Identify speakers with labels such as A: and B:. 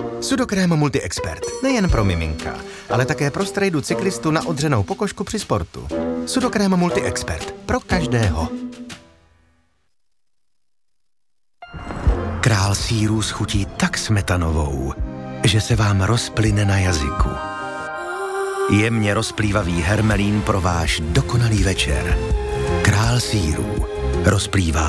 A: Sudokrém Multi-Expert. Nejen pro miminka, ale také pro strejdu cyklistu na odřenou pokožku při sportu. Sudokrém Multi-Expert. Pro každého. Král sýrů schutí tak smetanovou, že se vám rozplyne na jazyku. Jemně rozplývavý hermelín pro váš dokonalý večer. Král sýrů rozplývá